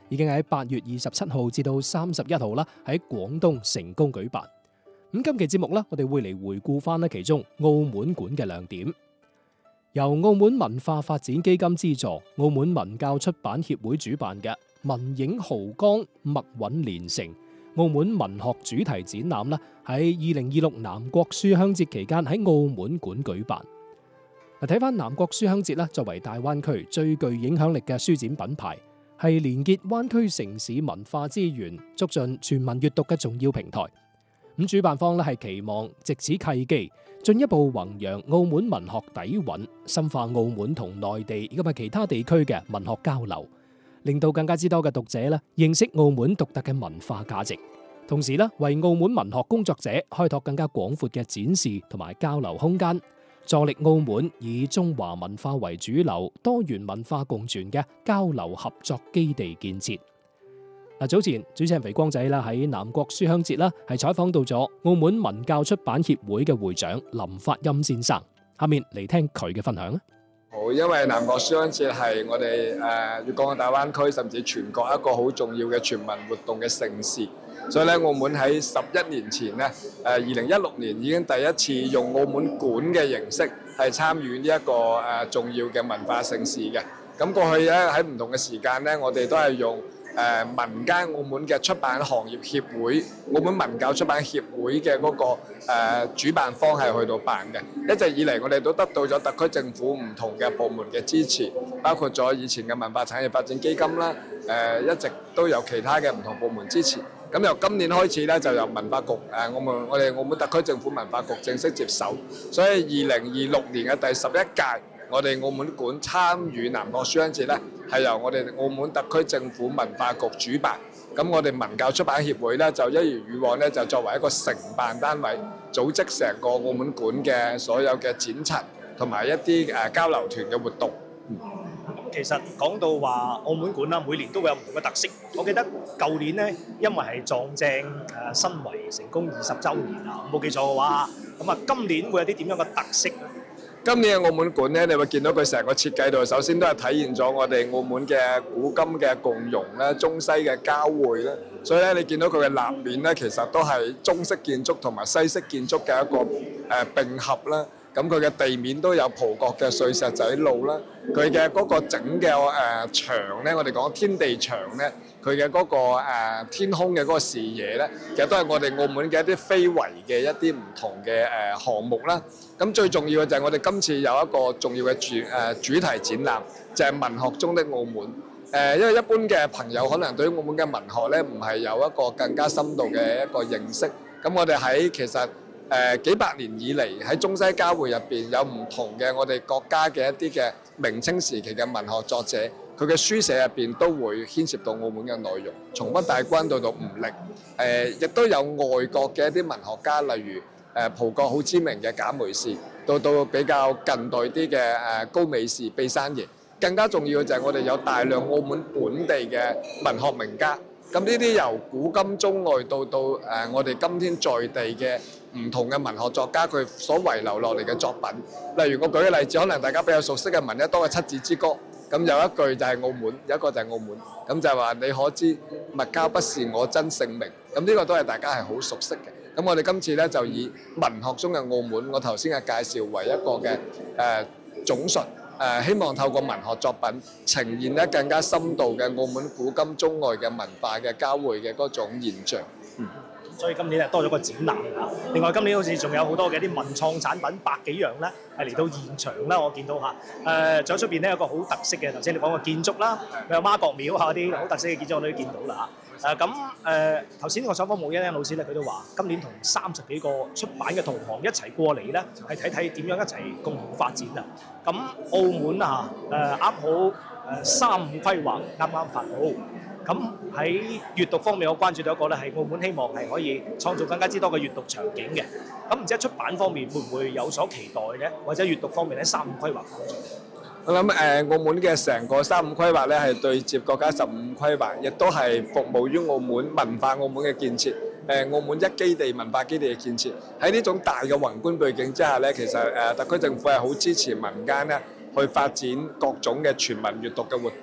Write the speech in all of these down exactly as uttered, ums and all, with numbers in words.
已經喺八月二十七號至到三十一號啦，喺廣東成功舉辦。咁今期節目咧，我哋會嚟回顧翻咧其中澳門館嘅亮點。由澳門文化發展基金資助、澳門文教出版協會主辦嘅文影豪江墨韻連城澳門文學主題展覽咧，喺二零二六南國書香節期間喺澳門館舉辦。嗱，睇翻南國書香節咧，作為大灣區最具影響力嘅書展品牌，係連結灣區城市文化資源、促進全民閱讀嘅重要平台。咁主辦方咧係期望藉此契機，進一步弘揚澳門文學底蘊，深化澳門同內地以及其他地區嘅文學交流，令到更加之多嘅讀者咧認識澳門獨特嘅文化價值，同時咧為澳門文學工作者開拓更加廣闊嘅展示同埋交流空間，助力澳門以中華文化為主流、多元文化共存嘅交流合作基地建設。嗱，早前主持人肥光仔啦喺南國書香節啦，係採訪到咗澳門文教出版協會嘅會長林發欽先生，下面嚟聽佢嘅分享啊。 好，因為南國書香節係我哋誒粵港澳大灣區甚至全國一個好重要嘅全民活動嘅盛事，所以咧澳門喺十一年前咧，誒二零一六年已經第一次用澳門館嘅形式係參與呢一個誒重要嘅文化盛事嘅。咁過去咧喺唔同嘅時間咧，我哋都係用誒民間澳門嘅出版行業協會、澳門文教出版協會嘅嗰個誒主辦方係去到辦嘅。一直以嚟，我哋都得到咗特區政府唔同嘅部門嘅支持，包括咗以前嘅文化產業發展基金啦，誒一直都有其他嘅唔同部門支持。咁由今年開始咧，就由文化局誒我們我哋澳門特區政府文化局正式接手，所以二零二六年嘅第十一屆，我哋澳門館參與南國書香節咧，係由我哋澳門特區政府文化局主辦。咁我哋文教出版協會咧，就一如以往咧，就作為一個承辦單位，組織成個澳門館嘅所有嘅展陳同埋一啲誒交流團嘅活動。 咁其實講到話澳門館啦，每年都會有唔同嘅特色。我記得舊年咧，因為係撞正誒申遺成功二十週年啊，冇記錯嘅話，咁啊今年會有啲點樣嘅特色？ 今年嘅澳門館咧，你會見到佢成個設計度，首先都係體現咗我哋澳門嘅古今嘅共融啦、中西嘅交匯啦。所以咧，你見到佢嘅立面咧，其實都係中式建築同埋西式建築嘅一個誒並合啦。咁佢嘅地面都有葡國嘅碎石仔路啦。佢嘅嗰個整嘅誒牆咧，我哋講天地牆咧，佢嘅嗰個誒天空嘅嗰個視野咧，其實都係我哋澳門嘅一啲非遺嘅一啲唔同嘅誒項目啦。咁最重要嘅就係我哋今次有一個重要嘅主誒主題展覽，就係文學中的澳門。誒，因為一般嘅朋友可能對於澳門嘅文學咧，唔係有一個更加深度嘅一個認識。咁我哋喺其實誒幾百年以嚟喺中西交匯入邊有唔同嘅我哋國家嘅一啲嘅明清時期嘅文學作者，佢嘅書寫入邊都會牽涉到澳門嘅內容，從北大關到到吳力，誒亦都有外國嘅一啲文學家，例如誒葡國好知名嘅賈梅士，到到比較近代啲嘅誒高美士、畢山爺，更加重要嘅就係我哋有大量澳門本地嘅文學名家。咁呢啲由古今中外到到誒我哋今天在地嘅唔同嘅文學作家，佢所遺留落嚟嘅作品，例如我舉個例子，可能大家比較熟悉嘅聞得多嘅《七子之歌》，咁有一句就係澳門，有一個就係澳門，咁就係話你可知物交不是我真姓名，咁呢個都係大家係好熟悉嘅。咁我哋今次咧就以文學中嘅澳門，我頭先嘅介紹為一個嘅誒總述。誒希望透過文學作品呈現咧更加深度嘅澳門古今中外嘅文化嘅交匯嘅嗰種現象。嗯， 所以今年咧多咗個展覽啊！另外今年好似仲有好多嘅啲文創產品百幾樣咧，係嚟到現場啦，我見到嚇。誒，仲有出邊咧有個好特色嘅，頭先你講個建築啦，有媽閣廟嚇啲好特色嘅建築我都見到啦嚇。誒咁誒頭先我採訪冇一咧老師咧，佢都話今年同三十幾個出版嘅同行一齊過嚟咧，係睇睇點樣一齊共同發展啊！咁澳門啊誒啱好誒三五規劃啱啱發好，咁喺閱讀方面我關注到一個咧係澳門希望係可以創造更加之多嘅閱讀場景嘅。咁唔知喺出版方面會唔會有所期待咧？或者閱讀方面喺三五規劃方面？ 我諗誒澳門嘅成個三五規劃咧係對接國家十五規劃，亦都係服務於澳門文化澳門嘅建設。誒澳門一基地文化基地嘅建設，喺呢種大嘅宏觀背景之下咧，其實誒特區政府係好支持民間咧去發展各種嘅全民閱讀嘅活動。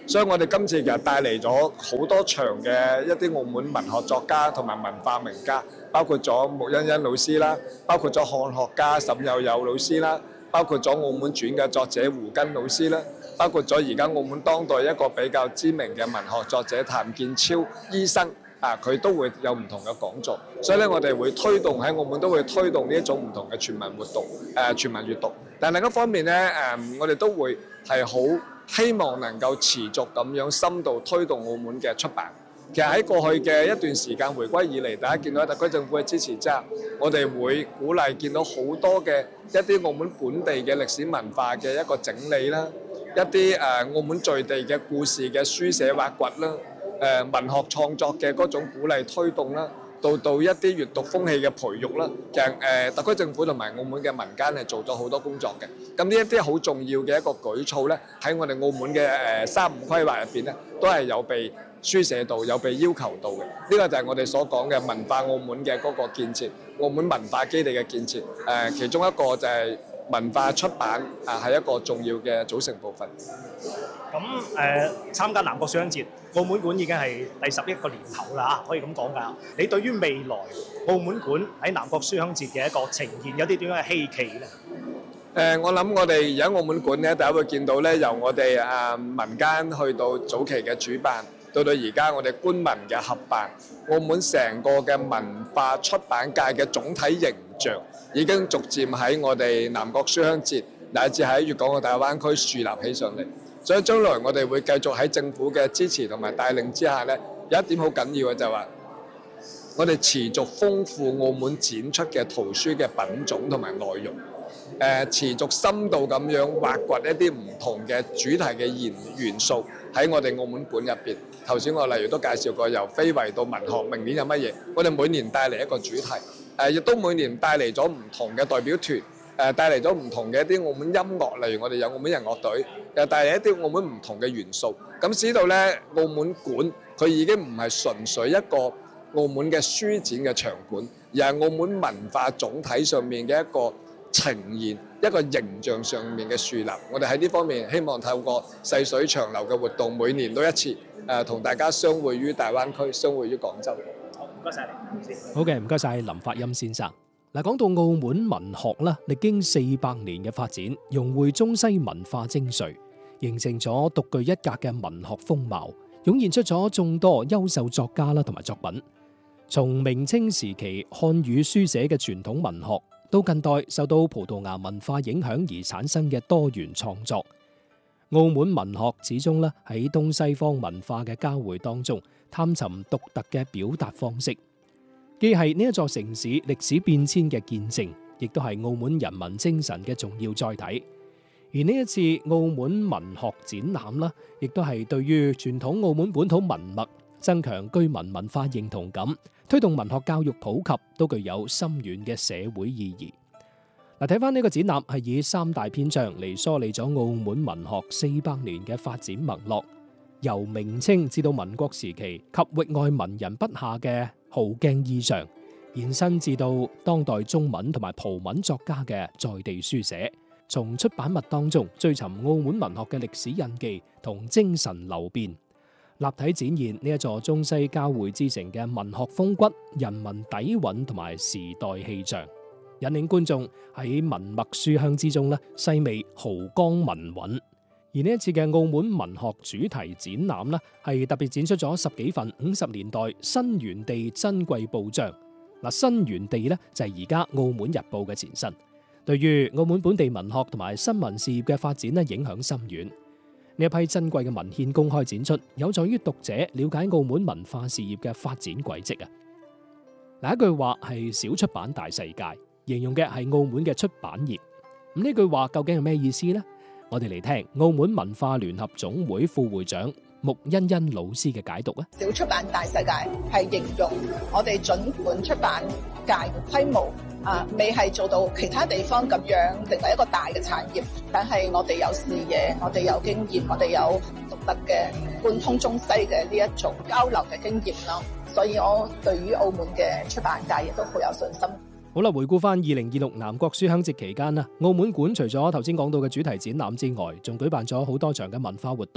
所以我哋今次其實帶嚟咗好多場嘅一啲澳門文學作家同埋文化名家，包括咗穆欣欣老師啦，包括咗漢學家沈有友老師啦，包括咗《澳門傳》嘅作者胡根老師啦，包括咗而家澳門當代一個比較知名嘅文學作者譚建超醫生。啊！佢都會有唔同嘅講座，所以咧我哋會推動喺澳門都會推動呢一種唔同嘅全民活動，誒、呃、全民閱讀。但另一方面咧，誒、呃、我哋都會係好希望能夠持續咁樣深度推動澳門嘅出版。其實喺過去嘅一段時間回歸以嚟，大家見到特區政府嘅支持之下，我哋會鼓勵見到好多嘅一啲澳門本地嘅歷史文化嘅一個整理啦，一啲誒、呃、澳門在地嘅故事嘅書寫挖掘啦。誒、呃、文學創作嘅嗰種鼓勵推動啦，到到一啲閱讀風氣嘅培育啦，其實誒、呃、特區政府同埋澳門嘅民間係做咗好多工作嘅。咁呢一啲好重要嘅一個舉措咧，喺我哋澳門嘅誒三五規劃入邊咧，都係有被書寫到，有被要求到嘅。呢、這個就係我哋所講嘅文化澳門嘅嗰個建設，澳門文化基地嘅建設。誒、呃、其中一個就係文化出版啊，係一個重要嘅組成部分。 咁誒、呃、參加南國書香節，澳門館已經係第十一個年頭啦，可以咁講㗎。你對於未來澳門館喺南國書香節嘅一個呈現，有啲點樣嘅希冀咧？誒、 呃，我諗我哋而家澳門館咧，大家會見到咧，由我哋啊民間去到早期嘅主辦，到到而家我哋官民嘅合辦，澳門成個嘅文化出版界嘅總體形象，已經逐漸喺我哋南國書香節乃至喺粵港澳大灣區樹立起上嚟。所以將來我哋會繼續喺政府嘅支持同埋帶領之下咧，有一點好緊要嘅就係話，我哋持續豐富澳門展出嘅圖書嘅品種同埋內容，誒、呃、持續深度咁樣挖掘一啲唔同嘅主題嘅元元素喺我哋澳門館入邊。頭先我例如都介紹過，由非遺到文學，明年有乜嘢？我哋每年帶嚟一個主題，誒、呃、亦都每年帶嚟咗唔同嘅代表團。誒帶嚟咗唔同嘅一啲澳門音樂，例如我哋有澳門人樂隊，又帶嚟一啲澳門唔同嘅元素。咁使到咧澳門館佢已經唔係純粹一個澳門嘅書展嘅場館，而係澳門文化總體上面嘅一個呈現，一個形象上面嘅樹立。我哋喺呢方面希望透過細水長流嘅活動，每年都一次誒同大家相會於大灣區，相會於廣州。 好，唔該曬你。 好嘅，唔該曬林發音先生。嗱，講到澳門文學啦，歷經四百年嘅發展，融匯中西文化精髓，形成咗獨具一格嘅文學風貌，湧現出咗眾多優秀作家啦同埋作品。從明清時期漢語書寫嘅傳統文學，到近代受到葡萄牙文化影響而產生嘅多元創作，澳門文學始終咧喺東西方文化嘅交匯當中，探尋獨特嘅表達方式。既係呢一座城市歷史變遷嘅見證，亦都係澳門人民精神嘅重要載體。而呢一次澳門文學展覽啦，亦都係對於傳統澳門本土文脈、增強居民文化認同感、推動文學教育普及，都具有深遠嘅社會意義。嗱，睇翻呢個展覽係以三大篇章嚟梳理咗澳門文學四百年嘅發展脈絡，由明清至到民國時期及域外文人筆下嘅豪鏡意象，延伸至到當代中文同埋葡文作家嘅在地書寫，從出版物當中追尋澳門文學嘅歷史印記同精神流變，立體展現呢一座中西交匯之城嘅文學風骨、人文底蘊同埋時代氣象，引領觀眾喺文墨書香之中咧細味豪江文韻。而呢一次嘅澳門文學主題展覽呢，係特別展出咗十幾份五十年代新源地珍貴報章。嗱，新源地呢，就係而家澳門日報嘅前身，對於澳門本地文學同埋新聞事業嘅發展呢，影響深遠。呢一批珍貴嘅文獻公開展出，有助於讀者了解澳門文化事業嘅發展軌跡啊！嗱，一句話係小出版大世界，形容嘅係澳門嘅出版業。咁呢句話究竟係咩意思呢？我哋嚟聽澳門文化聯合總會副會長穆欣欣老師嘅解讀啊！ 小出版大世界係形容我哋盡管出版界嘅規模啊，未係做到其他地方咁樣成為一個大嘅產業，但係我哋有視野，我哋有經驗，我哋有獨特嘅貫通中西嘅呢一種交流嘅經驗咯。所以我對於澳門嘅出版界亦都好有信心。 好啦，回顧翻二零二六南國書香節期間啦，澳門館除咗頭先講到嘅主題展覽之外，仲舉辦咗好多場嘅文化活動，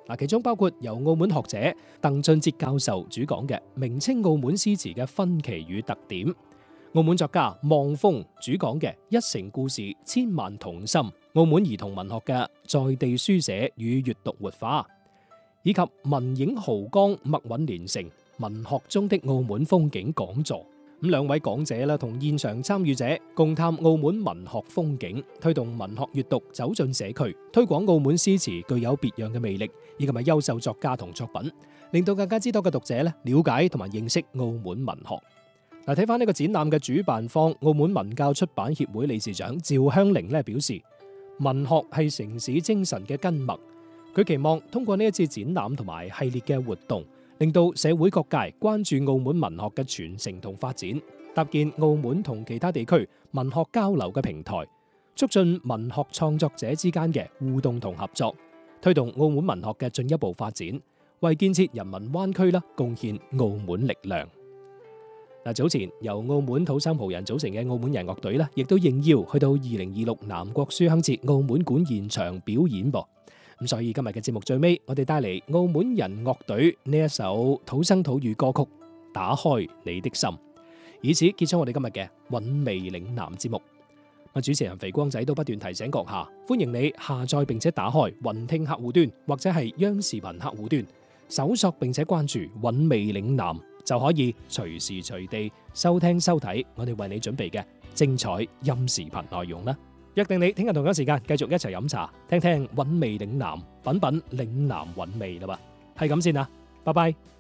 嗱，其中包括由澳門學者鄧俊哲教授主講嘅明清澳門詩詞嘅分歧與特點，澳門作家望風主講嘅一城故事千萬童心，澳門兒童文學嘅在地書寫與閱讀活化，以及文影豪江墨韻連成文學中的澳門風景講座。咁兩位講者咧，同現場參與者共探澳門文學風景，推動文學閱讀走進社區，推廣澳門詩詞具有別樣嘅魅力，以及係優秀作家同作品，令到更加之多嘅讀者咧了解同埋認識澳門文學。嗱，睇翻呢個展覽嘅主辦方澳門文教出版協會理事長趙香玲咧表示，文學係城市精神嘅根脈。佢期望通過呢一次展覽同埋系列嘅活動，令到社會各界關注澳門文學嘅傳承同發展，搭建澳門同其他地區文學交流嘅平台，促進文學創作者之間嘅互動同合作，推動澳門文學嘅進一步發展，為建設人民灣區啦貢獻澳門力量。嗱，早前由澳門土生葡人組成嘅澳門人樂隊咧，亦都應邀去到二零二六南國書香節澳門館現場表演噃。咁所以今日嘅節目最尾，我哋帶嚟澳門人樂隊呢一首土生土語歌曲《打開你的心》，以此結束我哋今日嘅韻味嶺南節目。主持人肥光仔都不斷提醒閣下，歡迎你下載並且打開雲聽客戶端或者係央視頻客戶端，搜索並且關注韻味嶺南，就可以隨時隨地收聽收睇我哋為你準備嘅精彩音視頻內容啦。約定你聽日同樣時間繼續一齊飲茶，聽聽韻味嶺南，品品嶺南韻味啦噃，係咁先啦，拜拜。